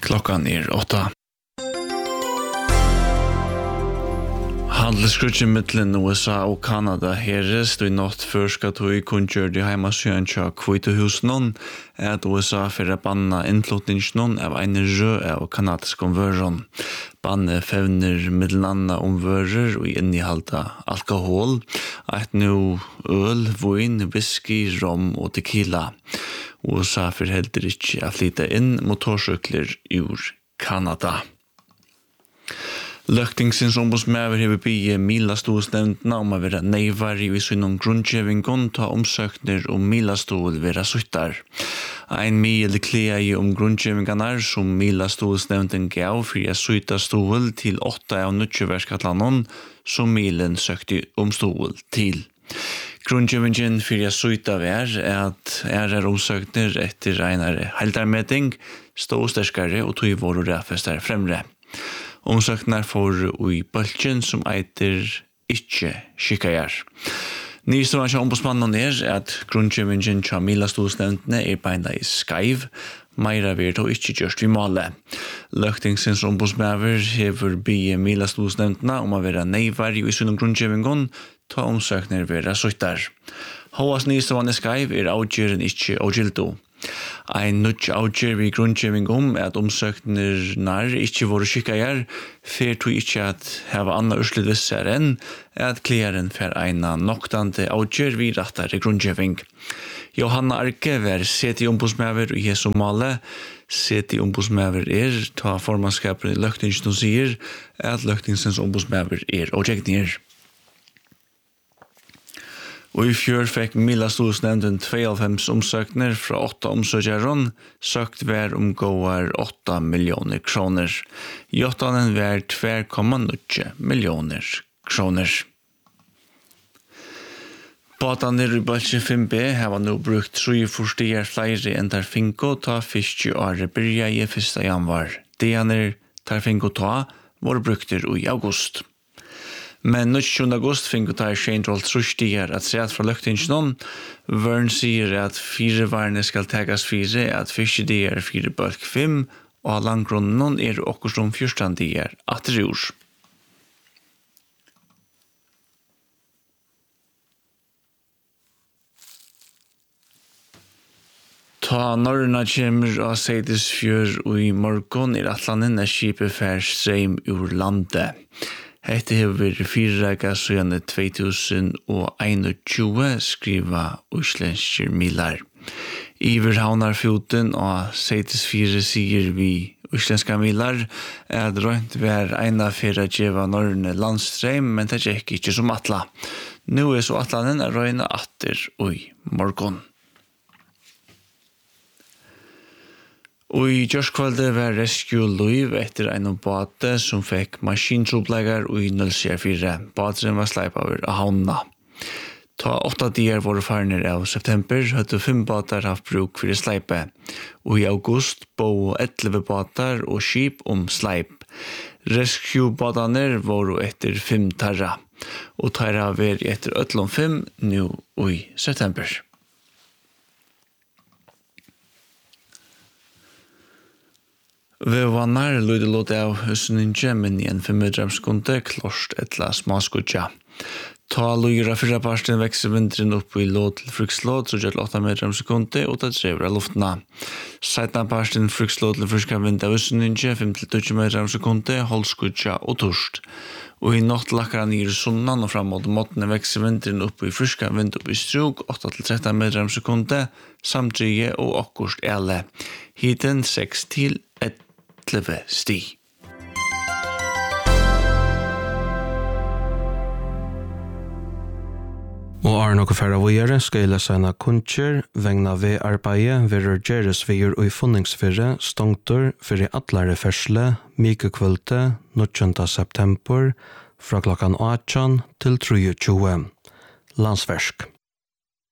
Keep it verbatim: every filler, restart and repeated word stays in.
Klockan är åtta. Handelskrutchen mellan U S A och Kanada herres i natt för ska ta i kungjord i heimasjön tja Kvitehusen at U S A för att banna intlutningen av en rö av kanadisk omvörren. Banne fevner mellananna omvörer och innehalta alkohol, ett nu öl, vin, whisky, rom och tequila. U S A för heller inte att flytta in motorsyklar ur Kanada. Løgtingsins ombudsmaður hefur bygge milastóðsnefndina om að vera neyvari í sínum grundgevingun ta omsøknir om milastóð vera suttar. Ein mil klei om grundgevinganar som milastóðsnefndin gav fyrir að suita stúl til åtta av nutjuverskallanon som milen søkti om stúl til. Grundgevingen fyrir að suita ver er at er omsøknir eftir einare heldarmeting stå sterskare og tog voru ræfestar fremre. Omsøknar for ui bølgen som eiter ikkje skikkajar. Nyeste var ikke ombudsmannen er at grunngevingen til milastóðsnevndene er beina i skaiv, meira vir og ikkje gjørst vi male. Løgtingsins ombudsmaður hever bygge milastóðsnevndene om å være neivar i sunnum grunngevingen, ta omsøknar vera suttar. Håas nyeste var skaiv er avgjøren ikkje avgildo. Ein nutj avgjør vi grunngeving om at omsøkner nær ikkje våre skikkajar, fer to ikkje at heva anna urslit vissar enn at klieren fer eina noktande avgjør vi rattare grunngeving. Johanna Arke var seti ombudsmaður i Jesu male. Seti ombudsmaður er ta formannskapen i løgtingsen sier at løgtingsens ombudsmaður er objekter. Og i fjør fikk milastóðsnevndin tveoghálvfems omsøkner fra åtta omsøkjaron, søkt hver om gåar åtta millioner kroner. Jottanen var två komma nio millioner kroner. Båtarna i Bølge fem B har nå brukt tre forstier flere enn der finko ta fisk i året byrja i første januar. Det er der finko ta var brukter i august. Men nittonde august finko tar skjendrolt trustier at sett fra løgtingsen. Vørn sier at fire varene skal tagas fire, at fiskedier fire bølg fem, og langgrunnen er okkurst om fjortan dier at rjurs. Ta norrna kjemur av Seidisfjør og i morgon er atlanen er skipet fær streim ur landet. Hette hever fyrrega siden två tusen einogtjúgu skriva uslenskir milar. Iver havnarfjoten og Seidisfjøre sier vi uslenska milar at rønt vær eina fyrir að djeva norrne landstreim, men det gikk ikkje som atla. Nu er så atlanen er røyna atter og i morgon. Og i gjørskvalde var Rescue Louis etter en båte som fikk maskintroblegar og i nullsjer fire. Båten var sleipaver av havna. Ta åtta dier våre farner av september hadde fem båter haft bruk for sleipe. Og i august bo elleve båter og skip om sleip. Rescue-båtene var etter fem tarra. Og tarra var etter øtlom fem nå i september. Vi var nær lydet låt av husninje, men i en femmedrapskunde klorst etla smaskudja. Ta lyra fyrra parsten vekser vinteren opp i låt til frukslåt, så gjør åtta medrapskunde, og ta trever av luftna. Seitna parsten frukslåt til friska vind av husninje, fem til tjugo medrapskunde, holdskudja og torst. Og i natt lakkar nir sunnan og fram mot måttene vekser vinteren opp i friska vind opp i strug, åtta til tretton medrapskunde, samtrige og okkurst ele. Hiten seks til elleve sti. Og er noe færre vågjere skal jeg lese en kunnskjer vegna ved arbeidet ved Rødgjeres veger og i funningsfyrre stongter for i atlare fersle, myke kvølte, nittonde september fra klokkan åttan til tjuetre. Landsversk.